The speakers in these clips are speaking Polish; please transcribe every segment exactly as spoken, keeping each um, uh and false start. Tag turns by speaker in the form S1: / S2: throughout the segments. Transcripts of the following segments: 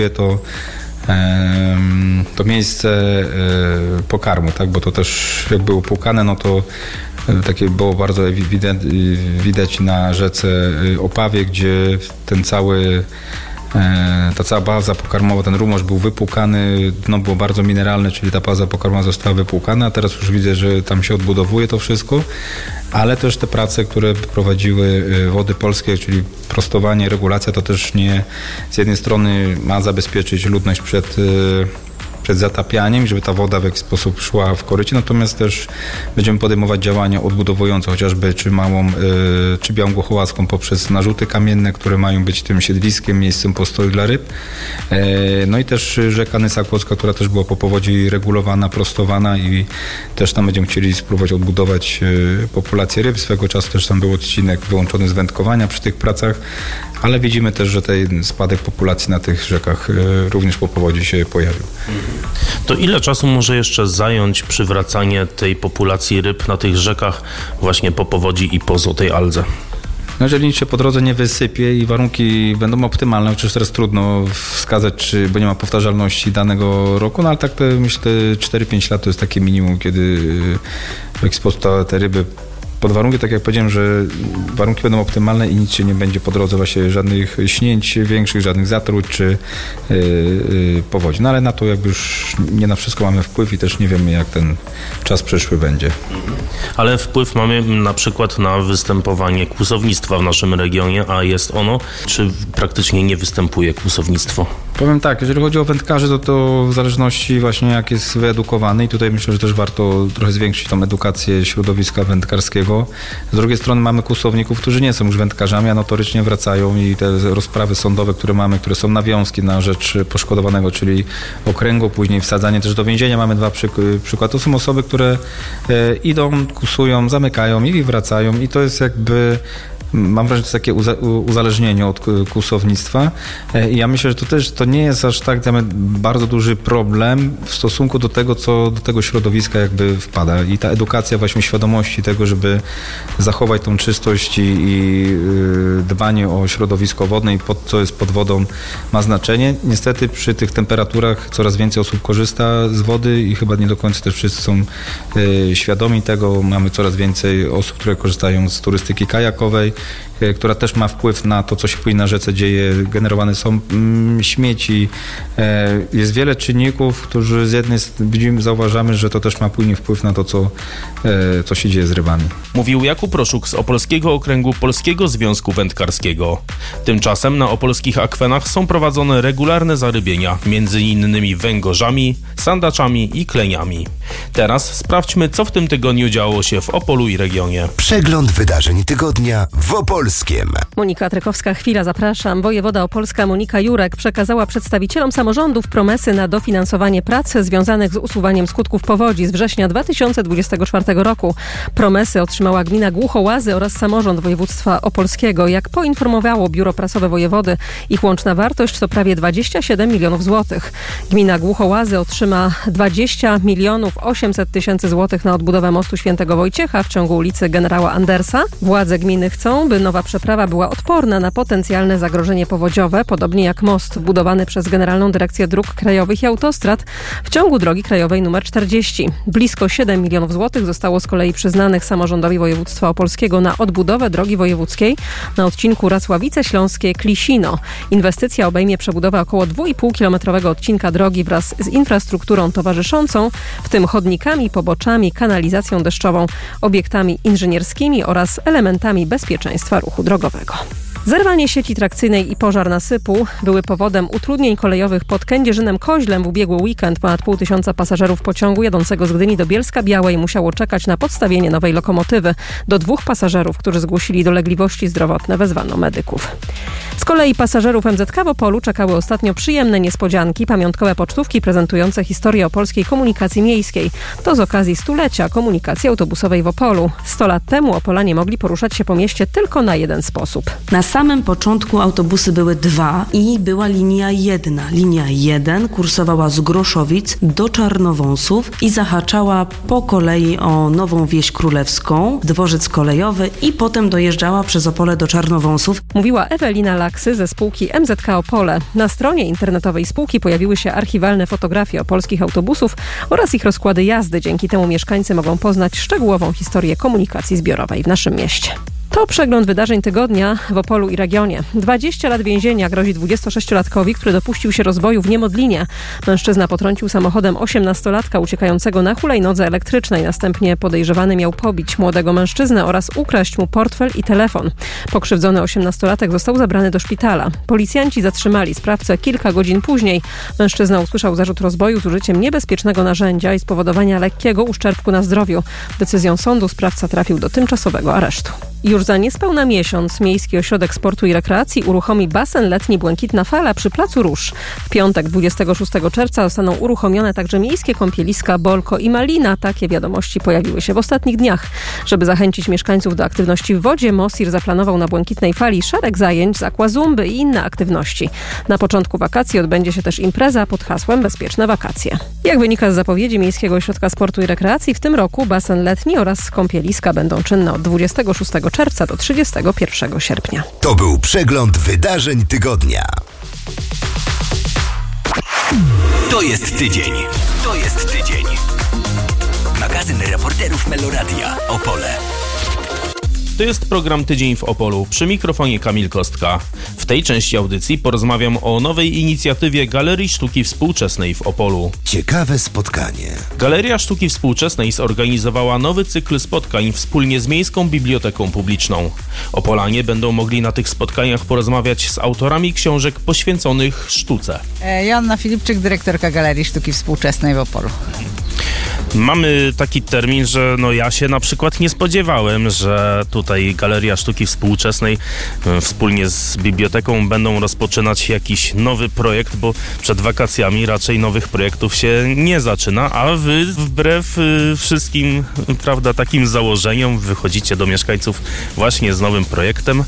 S1: to to miejsce pokarmu, tak, bo to też jak było płukane, no to takie było bardzo widać na rzece Opawie, gdzie ten cały ta cała baza pokarmowa, ten rumorz był wypłukany, dno było bardzo mineralne, czyli ta baza pokarmowa została wypłukana, a teraz już widzę, że tam się odbudowuje to wszystko, ale też te prace, które prowadziły Wody Polskie, czyli prostowanie, regulacja, to też nie z jednej strony ma zabezpieczyć ludność przed przed zatapianiem, żeby ta woda w jakiś sposób szła w korycie, natomiast też będziemy podejmować działania odbudowujące chociażby czy małą, y, czy białą głuchołazką poprzez narzuty kamienne, które mają być tym siedliskiem, miejscem postoju dla ryb. E, no i też rzeka Nysa Kłodzka, która też była po powodzi regulowana, prostowana i też tam będziemy chcieli spróbować odbudować y, populację ryb. Swego czasu też tam był odcinek wyłączony z wędkowania przy tych pracach, ale widzimy też, że ten spadek populacji na tych rzekach y, również po powodzi się pojawił.
S2: To ile czasu może jeszcze zająć przywracanie tej populacji ryb na tych rzekach właśnie po powodzi i po Złotej Aldze?
S1: No jeżeli nic się po drodze nie wysypie i warunki będą optymalne, oczywiście teraz trudno wskazać, czy, bo nie ma powtarzalności danego roku, no ale tak to myślę cztery pięć lat to jest takie minimum, kiedy w jakiś sposób te ryby pod warunkiem, tak jak powiedziałem, że warunki będą optymalne i nic się nie będzie po drodze, właśnie żadnych śnięć większych, żadnych zatruć czy yy, yy, powodzi. No ale na to jakby już nie na wszystko mamy wpływ i też nie wiemy, jak ten czas przyszły będzie.
S2: Ale wpływ mamy na przykład na występowanie kłusownictwa w naszym regionie, a jest ono, czy praktycznie nie występuje kłusownictwo?
S1: Powiem tak, jeżeli chodzi o wędkarzy, to, to w zależności właśnie jak jest wyedukowany i tutaj myślę, że też warto trochę zwiększyć tą edukację środowiska wędkarskiego. Z drugiej strony mamy kłusowników, którzy nie są już wędkarzami, a notorycznie wracają i te rozprawy sądowe, które mamy, które są nawiązki na rzecz poszkodowanego, czyli okręgu, później wsadzanie też do więzienia. Mamy dwa przyk- przykłady. To są osoby, które e, idą, kusują, zamykają i wracają i to jest jakby... Mam wrażenie, że to jest takie uza- uzależnienie od kłusownictwa i ja myślę, że to też to nie jest aż tak bardzo duży problem w stosunku do tego, co do tego środowiska jakby wpada i ta edukacja właśnie świadomości tego, żeby zachować tą czystość i, i yy, dbanie o środowisko wodne i pod, co jest pod wodą ma znaczenie. Niestety przy tych temperaturach coraz więcej osób korzysta z wody i chyba nie do końca też wszyscy są yy, świadomi tego. Mamy coraz więcej osób, które korzystają z turystyki kajakowej, która też ma wpływ na to, co się później na rzece dzieje. Generowane są mm, śmieci. E, jest wiele czynników, którzy z jednej strony zauważamy, że to też ma później wpływ na to, co, e, co się dzieje z rybami.
S2: Mówił Jakub Roszuk z Opolskiego Okręgu Polskiego Związku Wędkarskiego. Tymczasem na opolskich akwenach są prowadzone regularne zarybienia, między innymi węgorzami, sandaczami i kleniami. Teraz sprawdźmy, co w tym tygodniu działo się w Opolu i regionie.
S3: Przegląd wydarzeń tygodnia w Opolskiem.
S4: Monika Trykowska, chwila, zapraszam. Wojewoda opolska Monika Jurek przekazała przedstawicielom samorządów promesy na dofinansowanie prac związanych z usuwaniem skutków powodzi z września dwa tysiące dwudziestego czwartego roku. Promesy otrzymała gmina Głuchołazy oraz samorząd województwa opolskiego. Jak poinformowało Biuro Prasowe Wojewody, ich łączna wartość to prawie dwadzieścia siedem milionów złotych. Gmina Głuchołazy otrzyma dwadzieścia milionów osiemset tysięcy złotych na odbudowę mostu Świętego Wojciecha w ciągu ulicy Generała Andersa. Władze gminy chcą, by nowa przeprawa była odporna na potencjalne zagrożenie powodziowe, podobnie jak most budowany przez Generalną Dyrekcję Dróg Krajowych i Autostrad w ciągu drogi krajowej nr czterdzieści. Blisko siedem milionów złotych zostało z kolei przyznanych samorządowi województwa opolskiego na odbudowę drogi wojewódzkiej na odcinku Racławice Śląskie-Klisino. Inwestycja obejmie przebudowę około dwuipółkilometrowego odcinka drogi wraz z infrastrukturą towarzyszącą, w tym chodnikami, poboczami, kanalizacją deszczową, obiektami inżynierskimi oraz elementami bezpieczeństwa ruchu drogowego. Zerwanie sieci trakcyjnej i pożar nasypu były powodem utrudnień kolejowych pod Kędzierzynem-Koźlem w ubiegły weekend. Ponad pół tysiąca pasażerów pociągu jadącego z Gdyni do Bielska-Białej musiało czekać na podstawienie nowej lokomotywy. Do dwóch pasażerów, którzy zgłosili dolegliwości zdrowotne, wezwano medyków. Z kolei pasażerów M Z K w Opolu czekały ostatnio przyjemne niespodzianki, pamiątkowe pocztówki prezentujące historię opolskiej komunikacji miejskiej. To z okazji stulecia komunikacji autobusowej w Opolu. Sto lat temu Opolanie mogli poruszać się po mieście tylko na jeden sposób.
S5: Na samym początku autobusy były dwa i była linia jedna. Linia jeden kursowała z Groszowic do Czarnowąsów i zahaczała po kolei o Nową Wieś Królewską, dworzec kolejowy i potem dojeżdżała przez Opole do Czarnowąsów.
S4: Mówiła Ewelina Laksy ze spółki M Z K Opole. Na stronie internetowej spółki pojawiły się archiwalne fotografie opolskich autobusów oraz ich rozkłady jazdy. Dzięki temu mieszkańcy mogą poznać szczegółową historię komunikacji zbiorowej w naszym mieście. To przegląd wydarzeń tygodnia w Opolu i regionie. dwadzieścia lat więzienia grozi dwudziestosześciolatkowi, który dopuścił się rozboju w Niemodlinie. Mężczyzna potrącił samochodem osiemnastolatka uciekającego na hulajnodze elektrycznej. Następnie podejrzewany miał pobić młodego mężczyznę oraz ukraść mu portfel i telefon. Pokrzywdzony osiemnastolatek został zabrany do szpitala. Policjanci zatrzymali sprawcę kilka godzin później. Mężczyzna usłyszał zarzut rozboju z użyciem niebezpiecznego narzędzia i spowodowania lekkiego uszczerbku na zdrowiu. Decyzją sądu sprawca trafił do tymczasowego aresztu. Już za niespełna miesiąc Miejski Ośrodek Sportu i Rekreacji uruchomi basen letni Błękitna Fala przy Placu Róż. W piątek dwudziestego szóstego czerwca zostaną uruchomione także miejskie kąpieliska Bolko i Malina. Takie wiadomości pojawiły się w ostatnich dniach. Żeby zachęcić mieszkańców do aktywności w wodzie, Mosir zaplanował na Błękitnej Fali szereg zajęć z aquazumby i inne aktywności. Na początku wakacji odbędzie się też impreza pod hasłem Bezpieczne wakacje. Jak wynika z zapowiedzi Miejskiego Ośrodka Sportu i Rekreacji, w tym roku basen letni oraz kąpieliska będą czynne od dwudziestego szóstego czerwca do trzydziestego pierwszego sierpnia.
S3: To był przegląd wydarzeń tygodnia.
S6: To jest tydzień. To jest tydzień. Magazyn reporterów Meloradia Opole.
S2: To jest program Tydzień w Opolu. Przy mikrofonie Kamil Kostka. W tej części audycji porozmawiam o nowej inicjatywie Galerii Sztuki Współczesnej w Opolu.
S3: Ciekawe spotkanie.
S2: Galeria Sztuki Współczesnej zorganizowała nowy cykl spotkań wspólnie z Miejską Biblioteką Publiczną. Opolanie będą mogli na tych spotkaniach porozmawiać z autorami książek poświęconych sztuce.
S7: Joanna Filipczyk, dyrektorka Galerii Sztuki Współczesnej w Opolu.
S2: Mamy taki termin, że no ja się na przykład nie spodziewałem, że tutaj Galeria Sztuki Współczesnej e, wspólnie z biblioteką będą rozpoczynać jakiś nowy projekt, bo przed wakacjami raczej nowych projektów się nie zaczyna, a wy wbrew y, wszystkim, prawda, takim założeniom wychodzicie do mieszkańców właśnie z nowym projektem.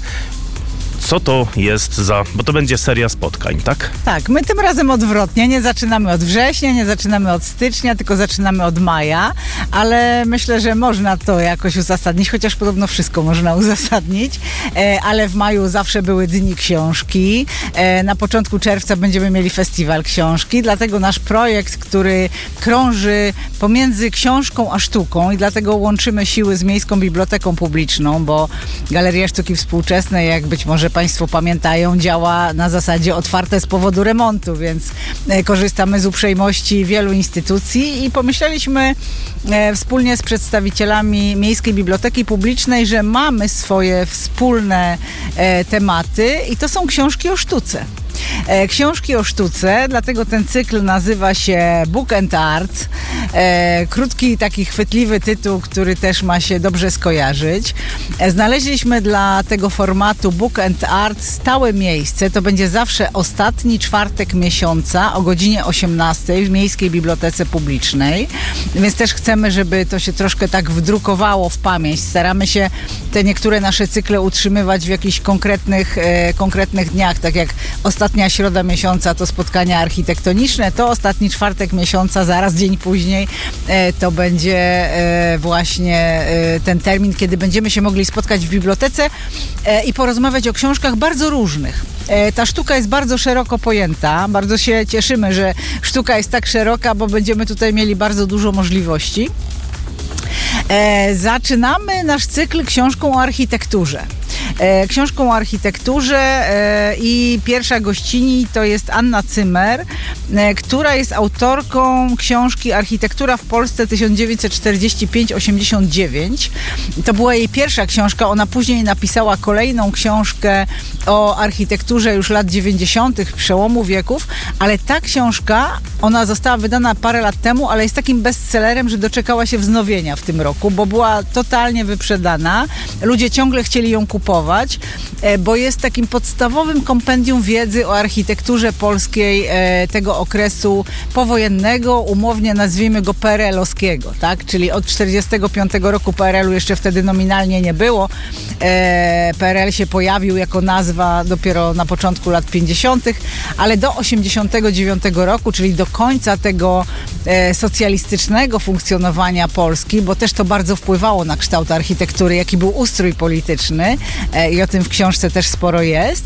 S2: Co to jest za... Bo to będzie seria spotkań, tak?
S7: Tak, my tym razem odwrotnie. Nie zaczynamy od września, nie zaczynamy od stycznia, tylko zaczynamy od maja, ale myślę, że można to jakoś uzasadnić, chociaż podobno wszystko można uzasadnić, e, ale w maju zawsze były Dni Książki. E, na początku czerwca będziemy mieli Festiwal Książki, dlatego nasz projekt, który krąży pomiędzy książką a sztuką i dlatego łączymy siły z Miejską Biblioteką Publiczną, bo Galeria Sztuki Współczesnej, jak być może Państwo pamiętają, działa na zasadzie otwarte z powodu remontu, więc e, korzystamy z uprzejmości wielu instytucji i pomyśleliśmy e, wspólnie z przedstawicielami Miejskiej Biblioteki Publicznej, że mamy swoje wspólne e, tematy i to są książki o sztuce. E, książki o sztuce, dlatego ten cykl nazywa się Book and Art. E, krótki, taki chwytliwy tytuł, który też ma się dobrze skojarzyć. E, znaleźliśmy dla tego formatu Book and Art stałe miejsce. To będzie zawsze ostatni czwartek miesiąca o godzinie osiemnastej w Miejskiej Bibliotece Publicznej. Więc też chcemy, żeby to się troszkę tak wdrukowało w pamięć. Staramy się te niektóre nasze cykle utrzymywać w jakichś konkretnych, e, konkretnych dniach, tak jak ostatnia środa miesiąca to spotkania architektoniczne, to ostatni czwartek miesiąca, zaraz dzień później e, to będzie e, właśnie e, ten termin, kiedy będziemy się mogli spotkać w bibliotece e, i porozmawiać o książkach bardzo różnych. E, ta sztuka jest bardzo szeroko pojęta, bardzo się cieszymy, że sztuka jest tak szeroka, bo będziemy tutaj mieli bardzo dużo możliwości. E, zaczynamy nasz cykl książką o architekturze. E, książką o architekturze e, i pierwsza gościni to jest Anna Cymer, e, która jest autorką książki Architektura w Polsce tysiąc dziewięćset czterdzieści pięć do osiemdziesiąt dziewięć. To była jej pierwsza książka, ona później napisała kolejną książkę o architekturze już lat dziewięćdziesiątych, przełomu wieków, ale ta książka, ona została wydana parę lat temu, ale jest takim bestsellerem, że doczekała się wznowienia w tym roku, bo była totalnie wyprzedana. Ludzie ciągle chcieli ją kupować. kwalifikować, bo jest takim podstawowym kompendium wiedzy o architekturze polskiej tego okresu powojennego, umownie nazwijmy go P R L-owskiego, tak? Czyli od czterdziestego piątego roku P R L-u jeszcze wtedy nominalnie nie było. P R L się pojawił jako nazwa dopiero na początku lat pięćdziesiątych, ale do osiemdziesiątego dziewiątego roku, czyli do końca tego socjalistycznego funkcjonowania Polski, bo też to bardzo wpływało na kształt architektury, jaki był ustrój polityczny i o tym w książce też sporo jest.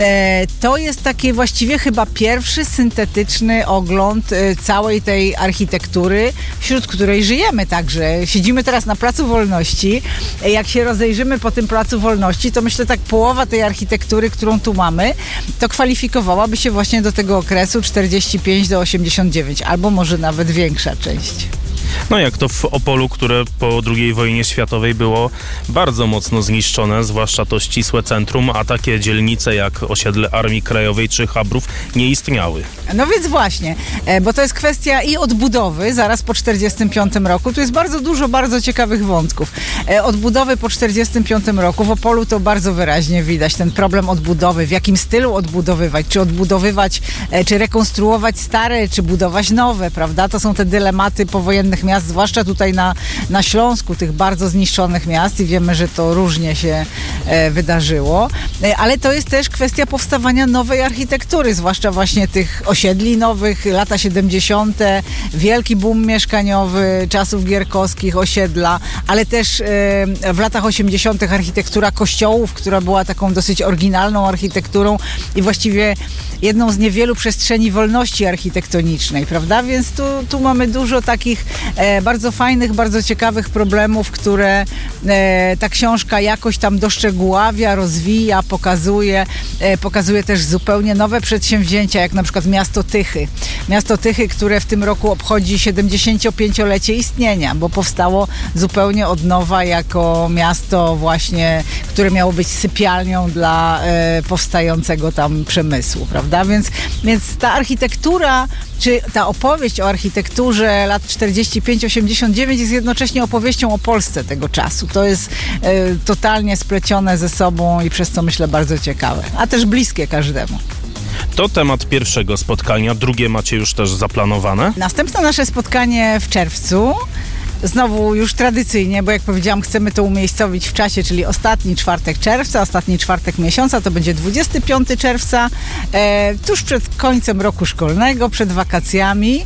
S7: To jest taki właściwie chyba pierwszy syntetyczny ogląd całej tej architektury, wśród której żyjemy także. Siedzimy teraz na Placu Wolności. Jak się rozejrzymy po tym Placu Wolności, to myślę tak połowa tej architektury, którą tu mamy, to kwalifikowałaby się właśnie do tego okresu czterdzieści pięć do osiemdziesiąt dziewięć, albo może nawet większa część.
S2: No jak to w Opolu, które po drugiej wojnie światowej było bardzo mocno zniszczone, zwłaszcza to ścisłe centrum, a takie dzielnice jak osiedle Armii Krajowej czy Chabrów nie istniały.
S7: No więc właśnie, bo to jest kwestia i odbudowy zaraz po czterdziestym piątym roku. Tu jest bardzo dużo bardzo ciekawych wątków. Odbudowy po czterdziestym piątym roku w Opolu to bardzo wyraźnie widać ten problem odbudowy, w jakim stylu odbudowywać, czy odbudowywać, czy rekonstruować stare, czy budować nowe, prawda? To są te dylematy powojennych miast, zwłaszcza tutaj na, na Śląsku, tych bardzo zniszczonych miast i wiemy, że to różnie się e, wydarzyło, e, ale to jest też kwestia powstawania nowej architektury, zwłaszcza właśnie tych osiedli nowych, lata siedemdziesiąte, wielki boom mieszkaniowy czasów gierkowskich, osiedla, ale też e, w latach osiemdziesiątych architektura kościołów, która była taką dosyć oryginalną architekturą i właściwie jedną z niewielu przestrzeni wolności architektonicznej, prawda? Więc tu, tu mamy dużo takich e, bardzo fajnych, bardzo ciekawych problemów, które e, ta książka jakoś tam doszczegóławia, rozwija, pokazuje. E, pokazuje też zupełnie nowe przedsięwzięcia, jak na przykład Miasto Tychy. Miasto Tychy, które w tym roku obchodzi siedemdziesięciopięciolecie istnienia, bo powstało zupełnie od nowa jako miasto właśnie, które miało być sypialnią dla e, powstającego tam przemysłu, prawda? Więc, więc ta architektura, czy ta opowieść o architekturze lat czterdzieści pięć osiemdziesiąt dziewięć jest jednocześnie opowieścią o Polsce tego czasu. To jest e, totalnie splecione ze sobą i przez co myślę bardzo ciekawe, a też bliskie każdemu.
S2: To temat pierwszego spotkania, drugie macie już też zaplanowane?
S7: Następne nasze spotkanie w czerwcu. Znowu już tradycyjnie, bo jak powiedziałam, chcemy to umiejscowić w czasie, czyli ostatni czwartek czerwca, ostatni czwartek miesiąca, to będzie dwudziestego piątego czerwca, e, tuż przed końcem roku szkolnego, przed wakacjami,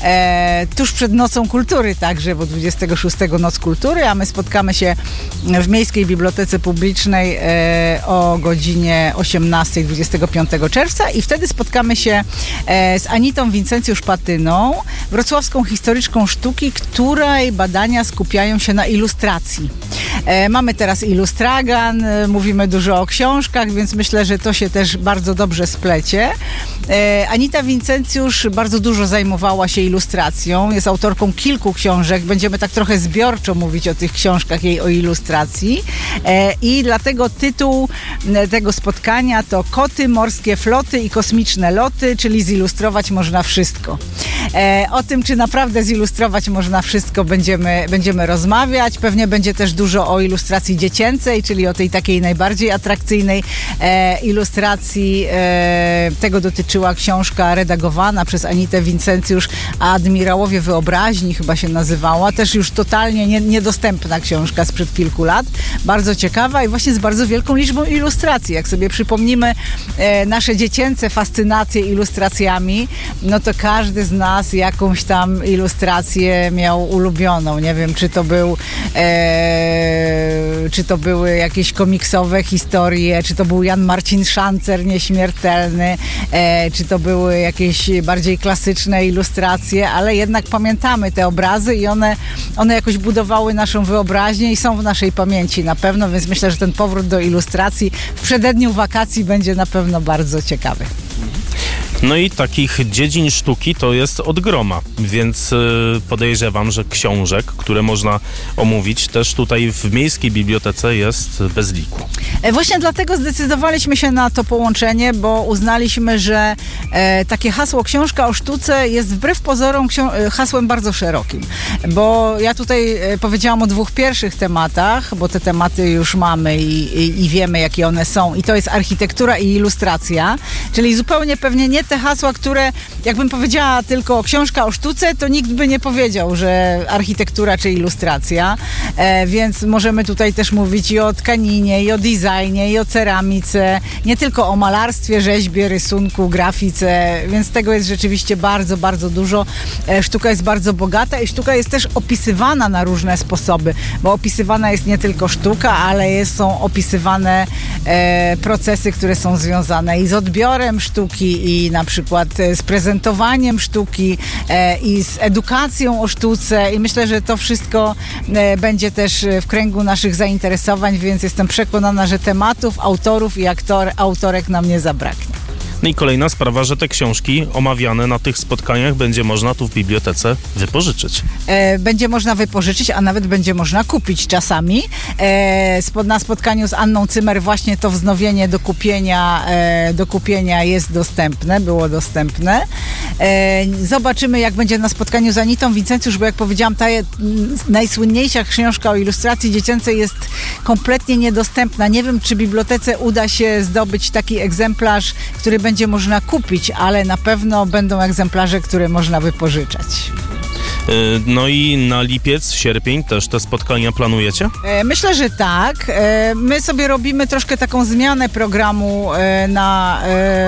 S7: e, tuż przed Nocą Kultury także, bo dwudziestego szóstego Noc Kultury, a my spotkamy się w Miejskiej Bibliotece Publicznej e, o godzinie osiemnastej dwudziestego piątego czerwca i wtedy spotkamy się e, z Anitą Wincencjusz-Patyną, wrocławską historyczką sztuki, której badania skupiają się na ilustracji. E, mamy teraz Ilustragan, e, mówimy dużo o książkach, więc myślę, że to się też bardzo dobrze splecie. E, Anita Wincencjusz bardzo dużo zajmowała się ilustracją, jest autorką kilku książek, będziemy tak trochę zbiorczo mówić o tych książkach jej o ilustracji e, i dlatego tytuł tego spotkania to Koty, morskie floty i kosmiczne loty, czyli zilustrować można wszystko. E, o tym, czy naprawdę zilustrować można wszystko, będziemy, będziemy rozmawiać. Pewnie będzie też dużo o ilustracji dziecięcej, czyli o tej takiej najbardziej atrakcyjnej e, ilustracji. E, tego dotyczyła książka redagowana przez Anitę Wincencjusz, Admirałowie Wyobraźni chyba się nazywała. Też już totalnie nie, niedostępna książka sprzed kilku lat. Bardzo ciekawa i właśnie z bardzo wielką liczbą ilustracji. Jak sobie przypomnimy e, nasze dziecięce fascynacje ilustracjami, no to każdy z nas jakąś tam ilustrację miał ulubioną. Nie wiem, czy to był e, czy to były jakieś komiksowe historie, czy to był Jan Marcin Szancer nieśmiertelny, e, czy to były jakieś bardziej klasyczne ilustracje, ale jednak pamiętamy te obrazy i one, one jakoś budowały naszą wyobraźnię i są w naszej pamięci na pewno, więc myślę, że ten powrót do ilustracji w przededniu wakacji będzie na pewno bardzo ciekawy.
S2: No i takich dziedzin sztuki to jest od groma, więc podejrzewam, że książek, które można omówić, też tutaj w Miejskiej Bibliotece jest bez liku.
S7: Właśnie dlatego zdecydowaliśmy się na to połączenie, bo uznaliśmy, że e, takie hasło książka o sztuce jest wbrew pozorom ksią- hasłem bardzo szerokim. Bo ja tutaj e, powiedziałam o dwóch pierwszych tematach, bo te tematy już mamy i, i, i wiemy, jakie one są. I to jest architektura i ilustracja, czyli zupełnie pewnie nie te hasła, które, jakbym powiedziała tylko książka o sztuce, to nikt by nie powiedział, że architektura czy ilustracja, e, więc możemy tutaj też mówić i o tkaninie, i o designie, i o ceramice, nie tylko o malarstwie, rzeźbie, rysunku, grafice, więc tego jest rzeczywiście bardzo, bardzo dużo. E, sztuka jest bardzo bogata i sztuka jest też opisywana na różne sposoby, bo opisywana jest nie tylko sztuka, ale jest, są opisywane e, procesy, które są związane i z odbiorem sztuki, i na przykład z prezentowaniem sztuki, e, i z edukacją o sztuce, i myślę, że to wszystko e, będzie też w kręgu naszych zainteresowań, więc jestem przekonana, że tematów, autorów i aktor, autorek nam nie zabraknie.
S2: No i kolejna sprawa, że te książki omawiane na tych spotkaniach będzie można tu w bibliotece wypożyczyć.
S7: E, będzie można wypożyczyć, a nawet będzie można kupić czasami. E, spod, na spotkaniu z Anną Cymer właśnie to wznowienie do kupienia, e, do kupienia jest dostępne, było dostępne. E, zobaczymy, jak będzie na spotkaniu z Anitą Wincencjusz, bo jak powiedziałam, ta je, najsłynniejsza książka o ilustracji dziecięcej jest kompletnie niedostępna. Nie wiem, czy bibliotece uda się zdobyć taki egzemplarz, który będzie można kupić, ale na pewno będą egzemplarze, które można wypożyczać.
S2: No i na lipiec, sierpień też te spotkania planujecie?
S7: Myślę, że tak. My sobie robimy troszkę taką zmianę programu na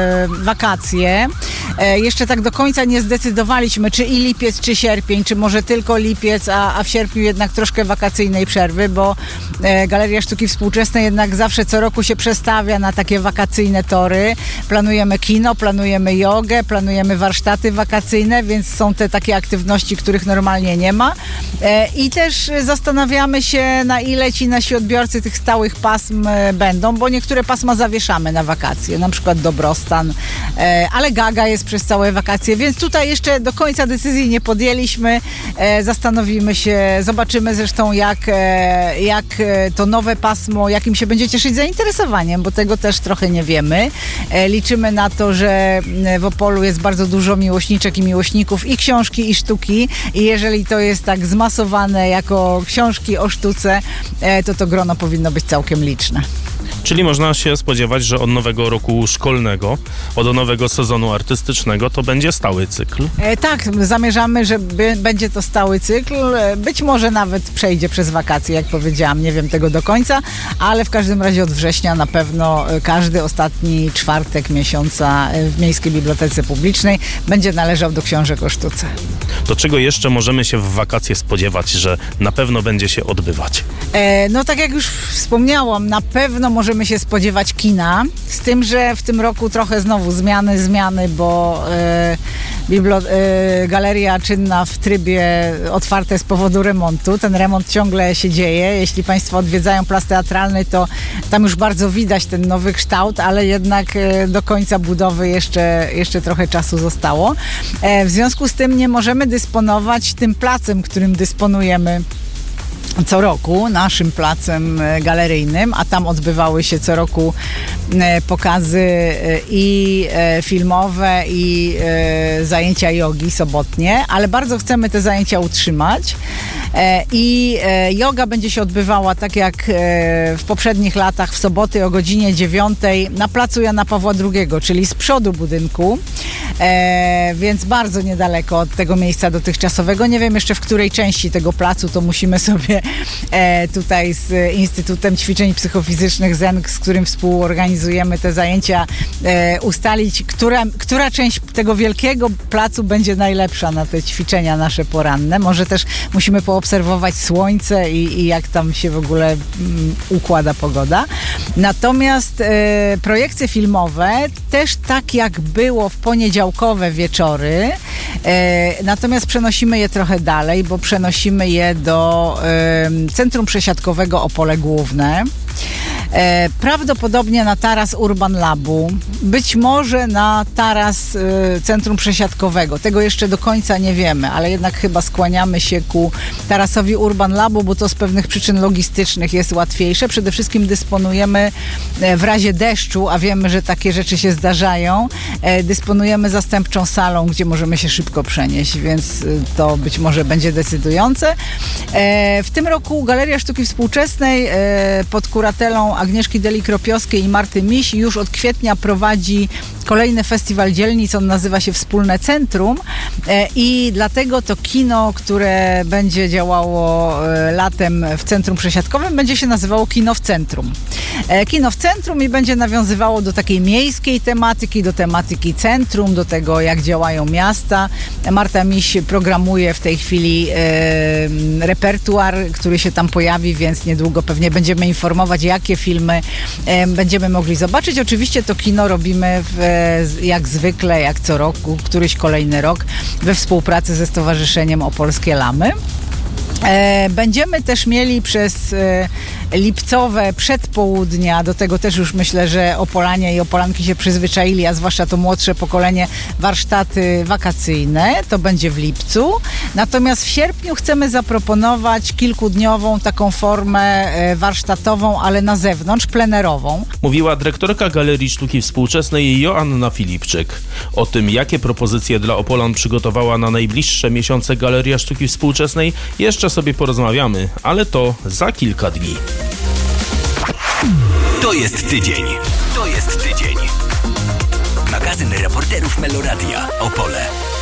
S7: wakacje. Jeszcze tak do końca nie zdecydowaliśmy, czy i lipiec, czy sierpień, czy może tylko lipiec, a, a w sierpniu jednak troszkę wakacyjnej przerwy, bo Galeria Sztuki Współczesnej jednak zawsze co roku się przestawia na takie wakacyjne tory. Planujemy kino, planujemy jogę, planujemy warsztaty wakacyjne, więc są te takie aktywności, których normalnie nie ma. I też zastanawiamy się, na ile ci nasi odbiorcy tych stałych pasm będą, bo niektóre pasma zawieszamy na wakacje, na przykład Dobrostan, ale Gaga jest przez całe wakacje, więc tutaj jeszcze do końca decyzji nie podjęliśmy. Zastanowimy się, zobaczymy zresztą, jak, jak to nowe pasmo, jakim się będzie cieszyć zainteresowaniem, bo tego też trochę nie wiemy. Liczymy na to, że w Opolu jest bardzo dużo miłośniczek i miłośników i książki, i sztuki, i jeżeli to jest tak zmasowane jako książki o sztuce, to to grono powinno być całkiem liczne.
S2: Czyli można się spodziewać, że od nowego roku szkolnego, od nowego sezonu artystycznego to będzie stały cykl?
S7: E, tak, zamierzamy, że b- będzie to stały cykl. Być może nawet przejdzie przez wakacje, jak powiedziałam, nie wiem tego do końca, ale w każdym razie od września na pewno każdy ostatni czwartek miesiąca w Miejskiej Bibliotece Publicznej będzie należał do książek o sztuce.
S2: Do czego jeszcze możemy się w wakacje spodziewać, że na pewno będzie się odbywać?
S7: E, no tak jak już wspomniałam, na pewno możemy się spodziewać kina, z tym, że w tym roku trochę znowu zmiany, zmiany, bo e, biblo, e, galeria czynna w trybie otwarte z powodu remontu. Ten remont ciągle się dzieje. Jeśli Państwo odwiedzają Plac Teatralny, to tam już bardzo widać ten nowy kształt, ale jednak e, do końca budowy jeszcze, jeszcze trochę czasu zostało. E, w związku z tym nie możemy dysponować tym placem, którym dysponujemy co roku, naszym placem galeryjnym, a tam odbywały się co roku pokazy i filmowe, i zajęcia jogi sobotnie, ale bardzo chcemy te zajęcia utrzymać. I joga będzie się odbywała tak jak w poprzednich latach, w soboty o godzinie dziewiątej na placu Jana Pawła drugiego, czyli z przodu budynku, więc bardzo niedaleko od tego miejsca dotychczasowego. Nie wiem jeszcze w której części tego placu, to musimy sobie tutaj z Instytutem Ćwiczeń Psychofizycznych Zen, z którym współorganizujemy te zajęcia, ustalić, która, która część tego wielkiego placu będzie najlepsza na te ćwiczenia nasze poranne. Może też musimy poobserwować słońce i, i jak tam się w ogóle um, układa pogoda. Natomiast e, projekcje filmowe też tak jak było w poniedziałkowe wieczory, e, natomiast przenosimy je trochę dalej, bo przenosimy je do e, Centrum Przesiadkowego Opole Główne. E, prawdopodobnie na taras Urban Labu, być może na taras e, Centrum Przesiadkowego. Tego jeszcze do końca nie wiemy, ale jednak chyba skłaniamy się ku tarasowi Urban Labu, bo to z pewnych przyczyn logistycznych jest łatwiejsze. Przede wszystkim dysponujemy e, w razie deszczu, a wiemy, że takie rzeczy się zdarzają, e, dysponujemy zastępczą salą, gdzie możemy się szybko przenieść, więc e, to być może będzie decydujące. E, w tym roku Galeria Sztuki Współczesnej e, pod kuratelą Agnieszki Deli-Kropiowskiej i Marty Miś już od kwietnia prowadzi kolejny festiwal dzielnic, on nazywa się Wspólne Centrum e, i dlatego to kino, które będzie działało e, latem w Centrum Przesiadkowym, będzie się nazywało Kino w Centrum. E, kino w Centrum i będzie nawiązywało do takiej miejskiej tematyki, do tematyki centrum, do tego, jak działają miasta. Marta Miś programuje w tej chwili e, repertuar, który się tam pojawi, więc niedługo pewnie będziemy informować, jakie filmy e, będziemy mogli zobaczyć. Oczywiście to kino robimy w jak zwykle, jak co roku, któryś kolejny rok we współpracy ze Stowarzyszeniem Opolskie Lamy. E, będziemy też mieli przez e, lipcowe przedpołudnia, do tego też już myślę, że Opolanie i Opolanki się przyzwyczaili, a zwłaszcza to młodsze pokolenie, warsztaty wakacyjne, to będzie w lipcu. Natomiast w sierpniu chcemy zaproponować kilkudniową taką formę e, warsztatową, ale na zewnątrz, plenerową.
S2: Mówiła dyrektorka Galerii Sztuki Współczesnej Joanna Filipczyk. O tym, jakie propozycje dla Opolan przygotowała na najbliższe miesiące Galeria Sztuki Współczesnej, jeszcze sobie porozmawiamy, ale to za kilka dni.
S6: To jest tydzień. To jest tydzień. Magazyn reporterów Meloradia Opole.